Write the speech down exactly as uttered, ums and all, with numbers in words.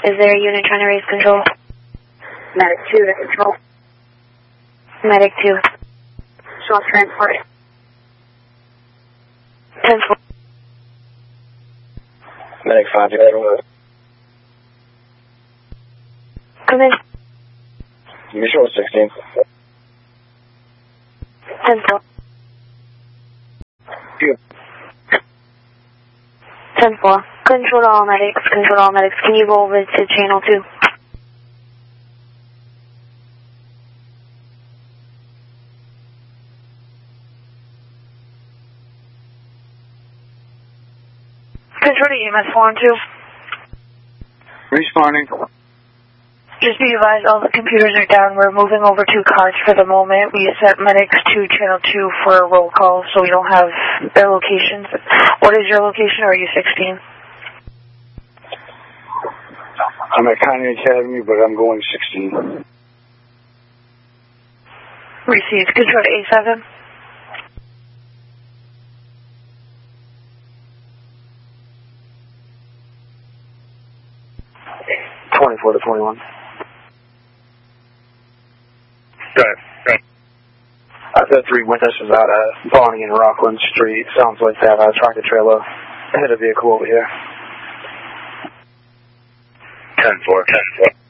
Is there a unit trying to raise control? Medic two to control. Medic two. Show us transport. ten four. Medic five to control. Come in. Visual sixteen. ten four. Two. ten four. Control to all medics. Control to all medics. Can you go over to channel two? Control to E M S four and two. Responding. Just be advised, all the computers are down. We're moving over two cars for the moment. We sent medics to channel two for a roll call, so we don't have their locations. What is your location, or are you sixteen? I'm at County Academy, but I'm going sixteen. Received. Control to A seven. twenty-four to twenty-one. Good, good. I've got three witnesses out at Bonnie and Rockland Street. Sounds like they have a tractor trailer hit a vehicle over here. ten four, ten four.